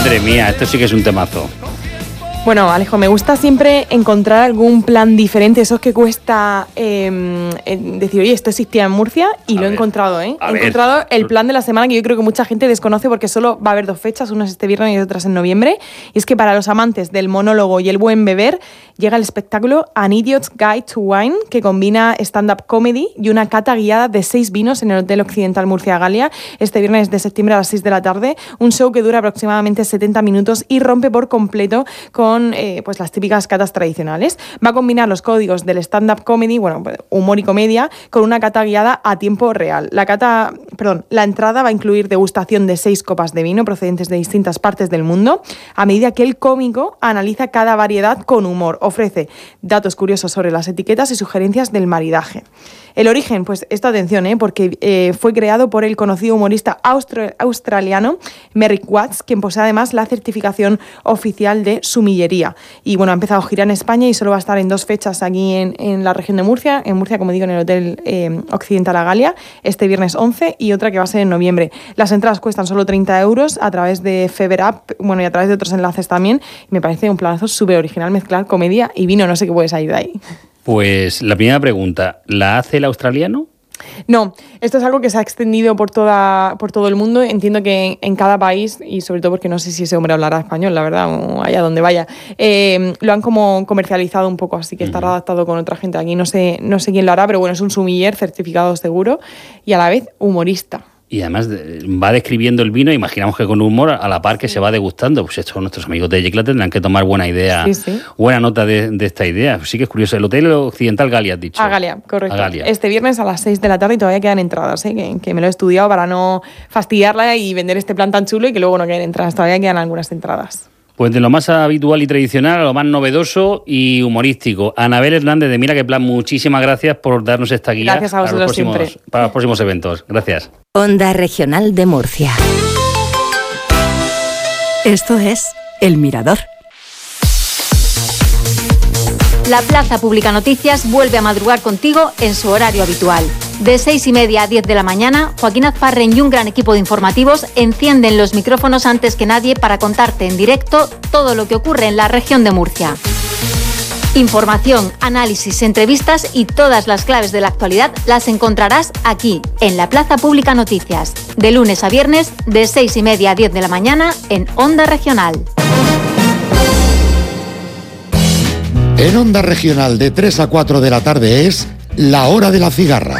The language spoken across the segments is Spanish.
Madre mía, esto sí que es un temazo. Bueno, Alejo, me gusta siempre encontrar algún plan diferente, esos que cuesta decir, oye, esto existía en Murcia y lo he encontrado, ¿eh? He encontrado el plan de la semana que yo creo que mucha gente desconoce porque solo va a haber 2 fechas, una es este viernes y otras en noviembre, y es que para los amantes del monólogo y el buen beber llega el espectáculo An Idiot's Guide to Wine, que combina stand-up comedy y una cata guiada de 6 vinos en el Hotel Occidental Murcia Galia, este viernes de septiembre a las 6 de la tarde, un show que dura aproximadamente 70 minutos y rompe por completo con pues las típicas catas tradicionales. Va a combinar los códigos del stand-up comedy, bueno, humor y comedia, con una cata guiada a tiempo real. La entrada va a incluir degustación de 6 copas de vino procedentes de distintas partes del mundo, a medida que el cómico analiza cada variedad con humor, ofrece datos curiosos sobre las etiquetas y sugerencias del maridaje. El origen, pues esta atención, porque fue creado por el conocido humorista australiano Merrick Watts, quien posee además la certificación oficial de sumillería. Y bueno, ha empezado a girar en España y solo va a estar en 2 fechas aquí en la región de Murcia. En Murcia, como digo, en el Hotel Occidental Galia, este viernes 11 y otra que va a ser en noviembre. Las entradas cuestan solo 30 euros a través de Fever App, bueno, y a través de otros enlaces también. Y me parece un planazo súper original mezclar comedia y vino, no sé qué puede salir de ahí. Pues la primera pregunta, ¿la hace el australiano? No, esto es algo que se ha extendido por todo el mundo. Entiendo que en cada país, y sobre todo porque no sé si ese hombre hablará español, la verdad, o allá donde vaya, lo han como comercializado un poco, así que estará adaptado con otra gente. Aquí no sé quién lo hará, pero bueno, es un sommelier certificado seguro y a la vez humorista. Y además va describiendo el vino, imaginamos que con humor, a la par que se va degustando. Pues esto nuestros amigos de Yecla tendrán que tomar buena nota de esta idea. Sí que es curioso. El Hotel Occidental Galia, has dicho. A Galia, correcto. A Galia. Este viernes a las 6 de la tarde y todavía quedan entradas, que me lo he estudiado para no fastidiarla y vender este plan tan chulo y que luego no queden entradas. Todavía quedan algunas entradas. Pues de lo más habitual y tradicional a lo más novedoso y humorístico. Anabel Hernández de Mira qué Plan, muchísimas gracias por darnos esta guía. Gracias a vosotros siempre. Para los próximos eventos. Gracias. Onda Regional de Murcia. Esto es El Mirador. La Plaza Pública Noticias vuelve a madrugar contigo en su horario habitual. De 6:30 a 10 de la mañana, Joaquín Azparren y un gran equipo de informativos encienden los micrófonos antes que nadie para contarte en directo todo lo que ocurre en la región de Murcia. Información, análisis, entrevistas y todas las claves de la actualidad las encontrarás aquí, en la Plaza Pública Noticias, de lunes a viernes, de 6:30 a 10 de la mañana, en Onda Regional. En Onda Regional de 3 a 4 de la tarde es La Hora de la Cigarra.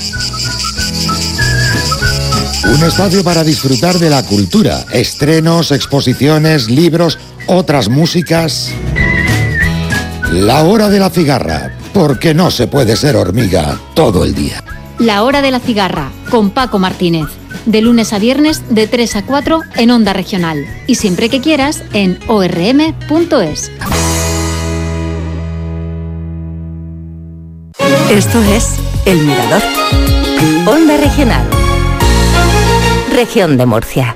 Un espacio para disfrutar de la cultura, estrenos, exposiciones, libros, otras músicas. La Hora de la Cigarra, porque no se puede ser hormiga todo el día. La Hora de la Cigarra, con Paco Martínez. De lunes a viernes, de 3 a 4 en Onda Regional. Y siempre que quieras, en orm.es. Esto es El Mirador. Onda Regional. Región de Murcia.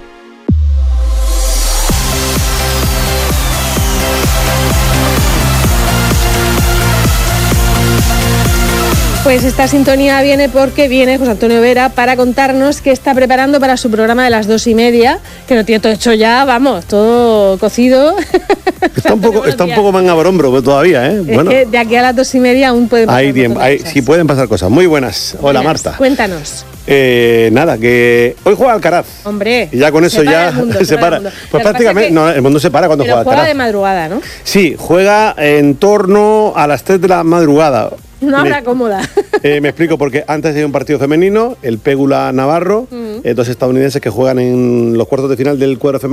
Pues esta sintonía viene porque viene José Antonio Vera para contarnos qué está preparando para su programa de las 2:30, que lo tiene todo hecho ya, vamos, todo cocido. Está un poco mangabarombro todavía, ¿eh? Es que de aquí a las 2:30 aún pueden pasar cosas. Sí, pueden pasar cosas. Muy buenas. Hola, Marta. Cuéntanos. Nada, que hoy juega Alcaraz. Hombre. Y ya con eso ya se para. Pues prácticamente, no, el mundo se para cuando juega Alcaraz. Juega de madrugada, ¿no? Sí, juega en torno a las 3 de la madrugada. Una hora cómoda. Me explico, porque antes hay un partido femenino, el Pégula Navarro, dos estadounidenses que juegan en los cuartos de final del cuadro femenino.